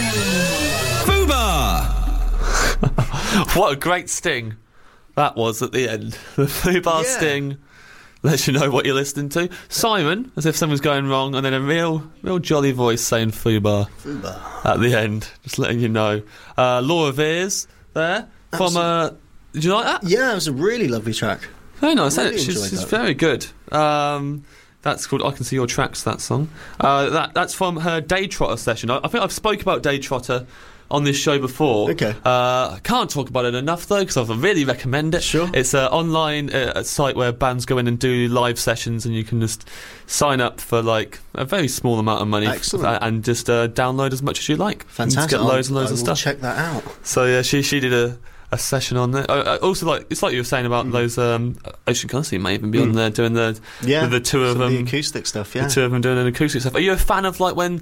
Fubar! What a great sting that was at the end. The Fubar sting lets you know what you're listening to. Siren, as if something's going wrong, and then a real jolly voice saying Fubar at the end, just letting you know. Laura Veers there from. Did you like that? Yeah, it was a really lovely track. Very nice. Really She's very good. That's called I Can See Your Tracks, that song. That's from her Day Trotter session. I think I've spoke about Day Trotter on this show before. Okay. I can't talk about it enough, though, because I really recommend it. Sure. It's an online site where bands go in and do live sessions, and you can just sign up for, like, a very small amount of money. Excellent. And just download as much as you like. Fantastic. And just get loads and loads of I will stuff. check that out. So, yeah, she did a session on there. Also, like it's like you were saying about those Ocean Colossy may even be on there doing the two of them, the acoustic stuff. Yeah, the two of them doing an acoustic stuff. Are you a fan of like when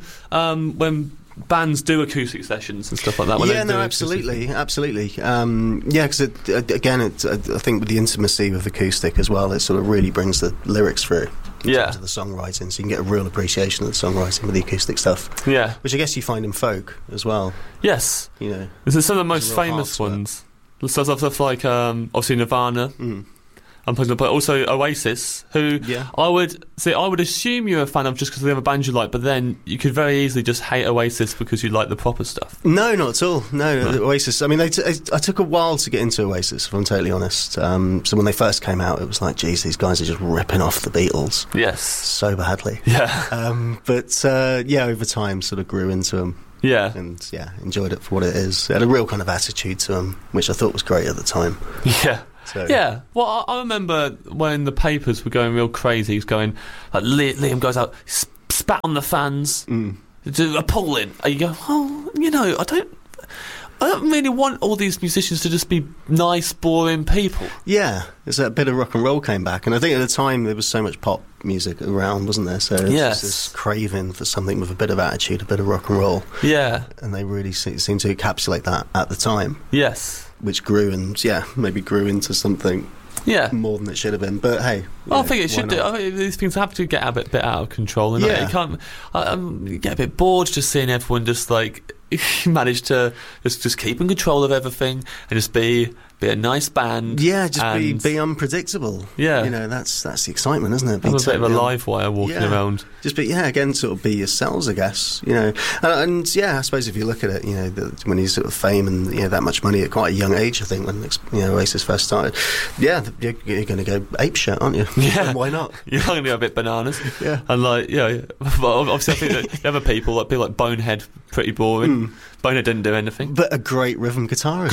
bands do acoustic sessions and stuff like that? Yeah, no, absolutely. Because again, I think with the intimacy of acoustic as well, it sort of really brings the lyrics through. In terms of the songwriting, so you can get a real appreciation of the songwriting with the acoustic stuff. Yeah, which I guess you find in folk as well. Yes, you know, this is some of the most famous ones. Stuff like obviously Nirvana, but also Oasis, who I would assume you're a fan of just because of the other bands you like, but then you could very easily just hate Oasis because you like the proper stuff. No, not at all. No. Oasis. I mean, I took a while to get into Oasis, if I'm totally honest. So when they first came out, it was like, geez, these guys are just ripping off the Beatles. Yes, so badly. Yeah. But over time, sort of grew into them. Yeah. And enjoyed it for what it is. It had a real kind of attitude to them, which I thought was great at the time. Yeah. So. Yeah. Well, I remember when the papers were going real crazy. He was going, like, Liam goes out, spat on the fans, appalling. And you go, I don't really want all these musicians to just be nice, boring people. Yeah, there's a bit of rock and roll came back, and I think at the time there was so much pop music around, wasn't there? So it's just this craving for something with a bit of attitude, a bit of rock and roll. Yeah, and they really seemed to encapsulate that at the time. Yes, which grew and maybe grew into something. Yeah, more than it should have been. But hey, I think it should do. I mean, these things have to get a bit out of control. You can't. You get a bit bored just seeing everyone just like manage to just keep in control of everything and just be a nice band. Yeah, just be unpredictable. Yeah, that's the excitement, isn't it? Have a bit of a live wire walking around. Just again, sort of be yourselves, I guess. And I suppose if you look at it, when he's sort of fame and that much money at quite a young age, I think when Oasis first started, you're going to go apeshit, aren't you? Yeah, why not? You're going to go a bit bananas. Yeah, and obviously I think that the other people like Bonehead, pretty boring. Bonehead didn't do anything, but a great rhythm guitarist.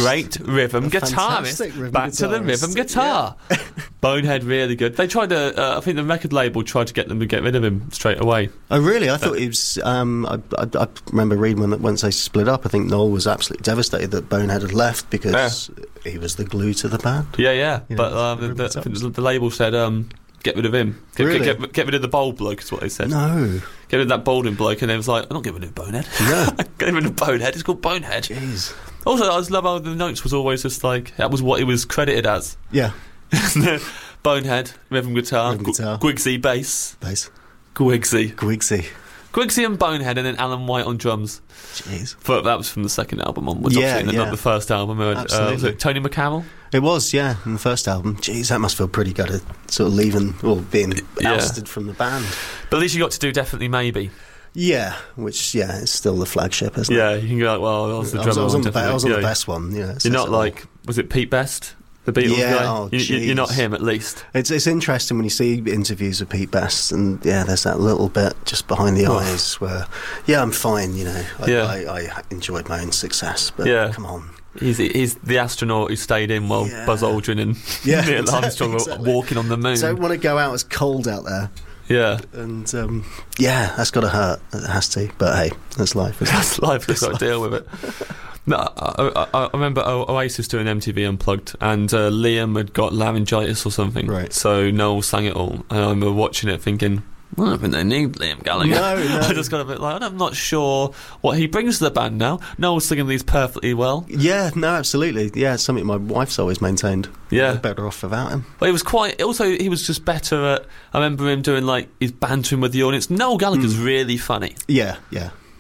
Back to the rhythm guitar. Yeah. Bonehead, really good. They tried to. I think the record label tried to get them to get rid of him straight away. Oh, really? I thought he was. I remember reading once they split up. I think Noel was absolutely devastated that Bonehead had left because he was the glue to the band. Yeah. But the label said, get rid of him. Get rid of the bald bloke, is what they said. No. Get rid of that balding bloke, and they was like, I'm not getting rid of Bonehead. No. Get rid of Bonehead. It's called Bonehead. Jeez. Also, I just love how the notes was always just like, that was what it was credited as. Yeah. Bonehead, rhythm guitar. Gwigsy, bass. Gwigsy and Bonehead, and then Alan White on drums. Jeez. But that was from the second album onwards, not the first album. Was it Tony McCarroll? It was, in the first album. Jeez, that must feel pretty good, sort of leaving or being ousted from the band. But at least you got to do Definitely Maybe. Yeah, which is still the flagship, isn't it? Yeah, you can go like, well, that was the drummer. I was on the best one. You're not like, was it Pete Best? The Beatles guy? You're not him, at least. It's interesting when you see interviews with Pete Best, and there's that little bit just behind the eyes where, I'm fine, I enjoyed my own success, but come on. He's the astronaut who stayed in while Buzz Aldrin and Neil Armstrong were walking on the moon. Don't want to go out, it's cold out there. Yeah. And, that's got to hurt. It has to. But hey, that's life. That's life. We've got to deal with it. No, I remember Oasis doing MTV Unplugged, and Liam had got laryngitis or something. Right. So Noel sang it all. And I remember watching it thinking, I don't think they need Liam Gallagher. No. I just got a bit like, I'm not sure what he brings to the band now. Noel's singing these perfectly well. Yeah, no, absolutely. Yeah, it's something my wife's always maintained. Yeah. We're better off without him. Well, he was just better at, I remember him doing like his bantering with the audience. Noel Gallagher's really funny. Yeah.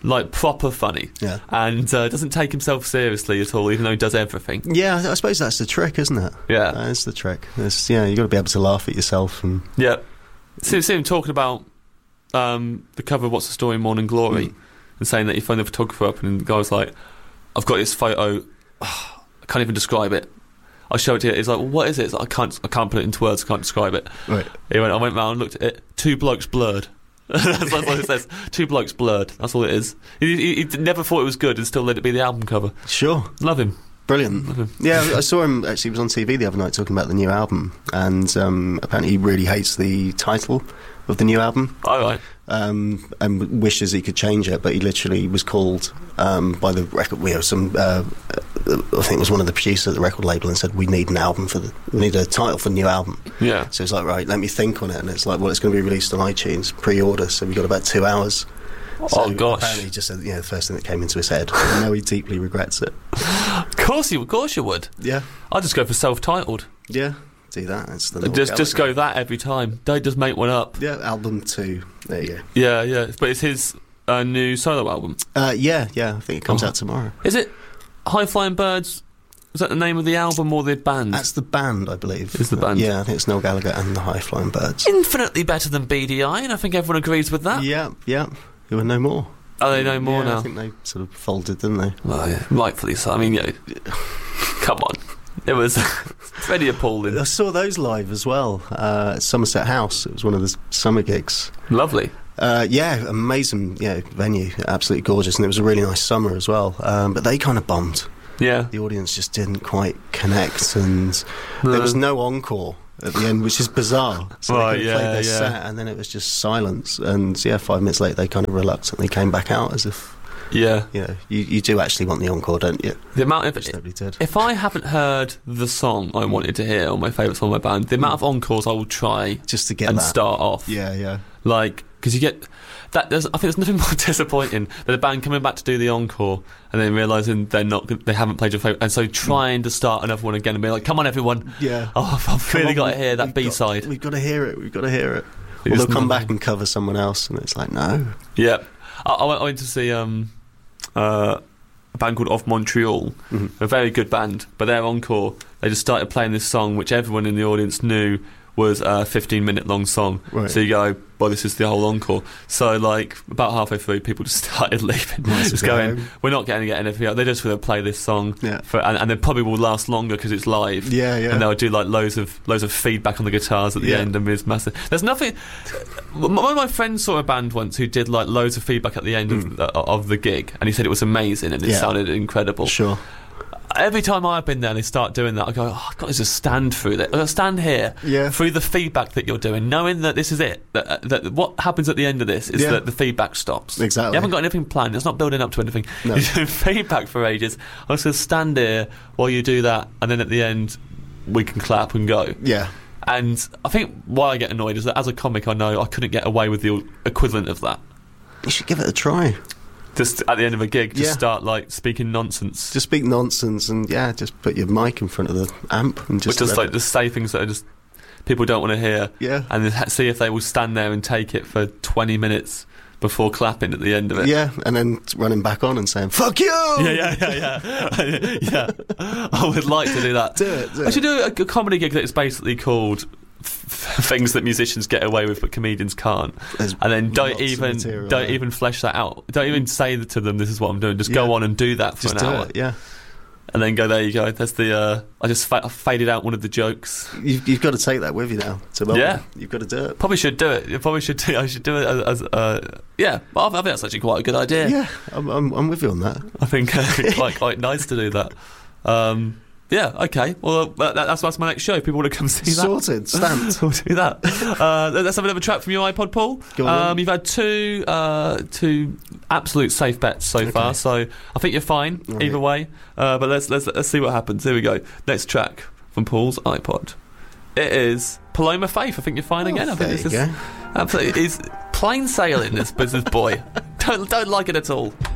like proper funny. Yeah. And doesn't take himself seriously at all, even though he does everything. Yeah, I suppose that's the trick, isn't it? Yeah. That's the trick. You've got to be able to laugh at yourself. And yeah. See him talking about the cover of What's the Story, Morning Glory, and saying that he phoned the photographer up, and the guy was like, I've got this photo, I can't even describe it. I'll show it to you. He's like, well, what is it? He's like, I can't put it into words, I can't describe it. Right. I went round and looked at it, 2 blokes blurred. That's what it says. 2 blokes blurred. That's all it is. He never thought it was good and still let it be the album cover. Sure. Love him. Brilliant. Love him. Yeah, I saw him, actually, he was on TV the other night talking about the new album, and apparently he really hates the title of the new album. All right. And wishes he could change it, but he literally was called by the record. I think it was one of the producers at the record label, and said, we need an album we need a title for the new album. Yeah. So it's like, right, let me think on it, and it's like, well, it's going to be released on iTunes pre-order, so we've got about 2 hours. So gosh. Apparently he just said, the first thing that came into his head. I know he deeply regrets it. Of course you would. Yeah. I'd just go for self-titled. Yeah. Do that. It's the just go that every time. Don't just make one up. Yeah, album 2. There you go. Yeah. But it's his new solo album. Yeah. I think it comes out tomorrow. Is it High Flying Birds? Is that the name of the album or the band? That's the band, I believe. Is the band? Yeah, I think it's Noel Gallagher and the High Flying Birds. Infinitely better than BDI, and I think everyone agrees with that. Yeah. Who are no more. Are they no more now? I think they sort of folded, didn't they? Well, yeah, rightfully so. I mean, come on. It was pretty appalling. I saw those live as well at Somerset House. It was one of the summer gigs. Lovely. Amazing venue. Absolutely gorgeous. And it was a really nice summer as well. But they kind of bombed. Yeah. The audience just didn't quite connect, and there was no encore at the end, which is bizarre. So they played their set, and then it was just silence. And 5 minutes later, they kind of reluctantly came back out as if... Yeah. You do actually want the encore, don't you? The amount of nobody did. If I haven't heard the song I wanted to hear, or my favourite song of my band, the amount of encores I will try just to get and that. Start off. Yeah. Like, because you get that. I think there's nothing more disappointing than a band coming back to do the encore and then realising they haven't played your favourite, and so trying to start another one again and be like, "Come on, everyone! Yeah, I've really got to hear that B-side. We've got to hear it. Or they'll come back and cover someone else, and it's like, no. Yeah, I went to see a band called Off Montreal, a very good band, but their encore, they just started playing this song which everyone in the audience knew was a 15-minute long song. Right. So you go, well, this is the whole encore. So, like, about halfway through, people just started leaving. Just going, we're not going to get anything out. They're just going to play this song. Yeah. And they probably will last longer because it's live. Yeah. And they'll do, like, loads of feedback on the guitars at the end, and it's massive. There's nothing... One of my friends saw a band once who did, like, loads of feedback at the end of the gig, and he said it was amazing, and it sounded incredible. Sure. Every time I've been there and they start doing that, I go, I've got to just stand through that. I've got to stand here through the feedback that you're doing, knowing that this is it. That what happens at the end of this is that the feedback stops. Exactly. You haven't got anything planned. It's not building up to anything. No. You're doing feedback for ages. I'm just going to stand here while you do that, and then at the end, we can clap and go. Yeah. And I think why I get annoyed is that as a comic, I know I couldn't get away with the equivalent of that. You should give it a try. Just at the end of a gig, just start like speaking nonsense. Just speak nonsense, and just put your mic in front of the amp and just say things that are just people don't want to hear. Yeah, and then see if they will stand there and take it for 20 minutes before clapping at the end of it. Yeah, and then running back on and saying "fuck you." Yeah. Yeah, I would like to do that. Do it. I should do a comedy gig that is basically called things that musicians get away with but comedians can't. And then don't even flesh that out. Don't even say to them, this is what I'm doing. Just go on and do that for an hour. Yeah. And then go, there you go. That's the I just faded out one of the jokes. You've got to take that with you now to Melbourne. Yeah, you've got to do it. Probably should do it. I should do it as I think that's actually quite a good idea. Yeah, I'm with you on that. I think quite nice to do that. Yeah, okay. Well, that's my next show. People want to come see that. Sorted, stamped. We'll do that. Let's have another track from your iPod, Paul. Go on, you've had two absolute safe bets so far, so I think you're fine either way. But let's see what happens. Here we go. Next track from Paul's iPod. It is Paloma Faith. I think you're fine again. I think this is absolutely. He's plain sailing, this business boy. Don't like it at all.